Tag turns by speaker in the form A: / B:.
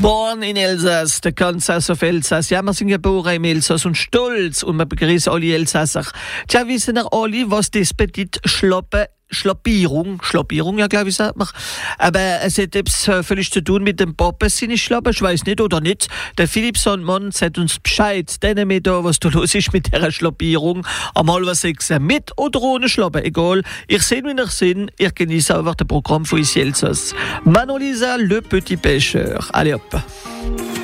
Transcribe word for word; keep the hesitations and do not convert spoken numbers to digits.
A: Born in Elsass, der Kansas auf Elsass. Ja, wir sind geboren im Elsass und stolz und wir begrüßen alle Elsasser. Tja, wissen ihr alle, was das bedeutet? Schloppe, Schloppierung, Schloppierung, ja, glaube ich, sagt man. Aber es hat etwas äh, völlig zu tun mit dem Papa, seine Schlappen, ich weiß nicht oder nicht. Der Philipp Sandmann sagt uns Bescheid, denen mir da, was da los ist mit dieser Schloppierung. Einmal was sechs, mit oder ohne Schlappen, egal. Ich sehe, wie ich sehe, ich genieße einfach das Programm von Elsass. Manolisa, le petit pêcheur. Allez hop.